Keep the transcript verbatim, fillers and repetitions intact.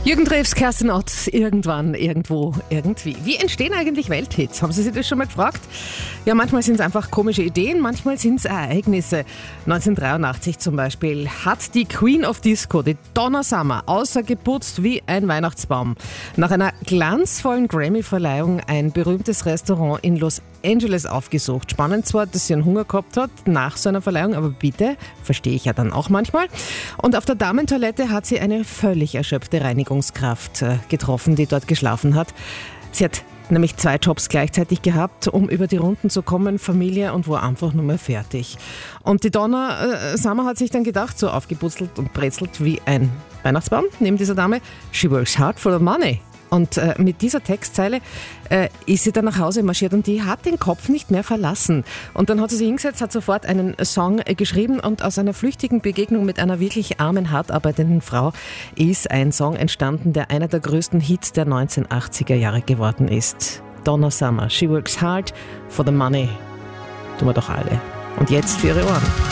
Jürgen Drews, Kerstin Ott, irgendwann, irgendwo, irgendwie. Wie entstehen eigentlich Welthits? Haben Sie sich das schon mal gefragt? Ja, manchmal sind es einfach komische Ideen, manchmal sind es Ereignisse. neunzehnhundertdreiundachtzig zum Beispiel hat die Queen of Disco, die Donna Summer, außergeputzt wie ein Weihnachtsbaum. Nach einer glanzvollen Grammy-Verleihung ein berühmtes Restaurant in Los Angeles aufgesucht. Spannend zwar, dass sie einen Hunger gehabt hat nach so einer Verleihung, aber bitte, verstehe ich ja dann auch manchmal. Und auf der Damentoilette hat sie eine völlig erschöpfte Reinigungskraft getroffen, die dort geschlafen hat. Sie hat nämlich zwei Jobs gleichzeitig gehabt, um über die Runden zu kommen, Familie und war einfach nur mehr fertig. Und die Donna äh, Summer hat sich dann gedacht, so aufgeputzelt und brezelt wie ein Weihnachtsbaum neben dieser Dame, she works hard for the money. Und äh, mit dieser Textzeile äh, ist sie dann nach Hause marschiert und die hat den Kopf nicht mehr verlassen. Und dann hat sie sich hingesetzt, hat sofort einen Song äh, geschrieben und aus einer flüchtigen Begegnung mit einer wirklich armen, hart arbeitenden Frau ist ein Song entstanden, der einer der größten Hits der neunzehnhundertachtziger Jahre geworden ist. Donna Summer, she works hard for the money. Tun wir doch alle. Und jetzt für Ihre Ohren.